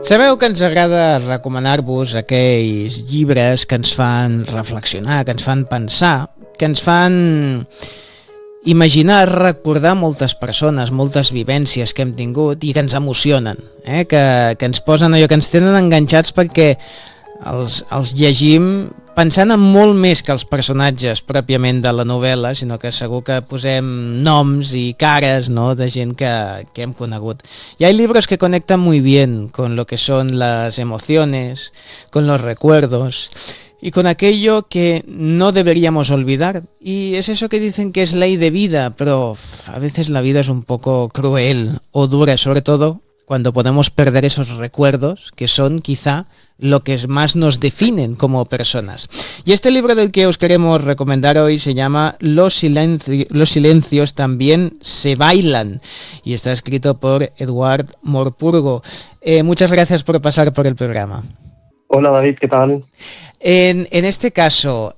Sabeu que ens agrada recomanar-vos aquells llibres que ens fan reflexionar, que ens fan pensar, que ens fan imaginar, recordar moltes persones, moltes vivències que hem tingut i que ens emocionen, que ens posen allò, que ens tenen enganxats perquè els llegim pensant en molt més que els personatges pròpiament de la novel·la, sinó que segur que posem noms y caras, ¿no?, de gent que hem conegut. Y hay libros que conectan muy bien con lo que son las emociones, con los recuerdos y con aquello que no deberíamos olvidar. Y es eso que dicen que es ley de vida, pero a veces la vida es un poco cruel o dura, sobre todo cuando podemos perder esos recuerdos que son quizá lo que más nos definen como personas. Y este libro del que os queremos recomendar hoy se llama Los silencios también se bailan y está escrito por Eduard Morpurgo. Muchas gracias por pasar por el programa. Hola David, ¿qué tal? En este caso,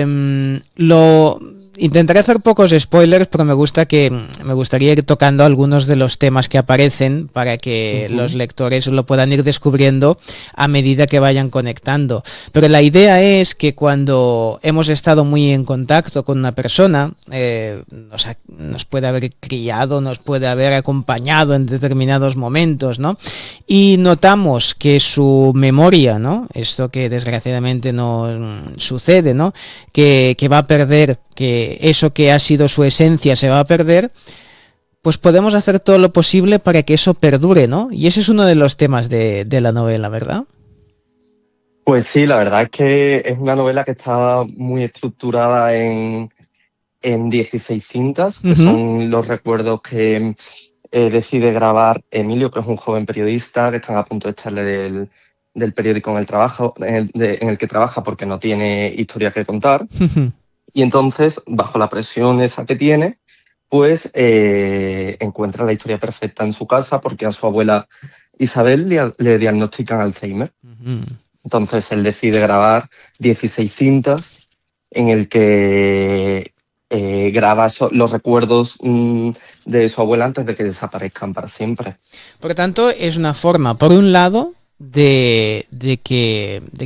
intentaré hacer pocos spoilers, pero me gustaría ir tocando algunos de los temas que aparecen para que los lectores lo puedan ir descubriendo a medida que vayan conectando. Pero la idea es que cuando hemos estado muy en contacto con una persona, nos puede haber criado, nos puede haber acompañado en determinados momentos, ¿no? Y notamos que su memoria, ¿no?, esto que desgraciadamente no sucede, ¿no?, que va a perder, que eso que ha sido su esencia se va a perder, pues podemos hacer todo lo posible para que eso perdure, ¿no? Y ese es uno de los temas de la novela, ¿verdad? Pues sí, la verdad es que es una novela que está muy estructurada en 16 cintas, que son los recuerdos que decide grabar Emilio, que es un joven periodista que están a punto de echarle del periódico en el que trabaja porque no tiene historia que contar. Y entonces, bajo la presión esa que tiene, pues encuentra la historia perfecta en su casa porque a su abuela Isabel le diagnostican Alzheimer. Entonces él decide grabar 16 cintas en el que graba los recuerdos de su abuela antes de que desaparezcan para siempre. Por lo tanto, es una forma, por un lado, de que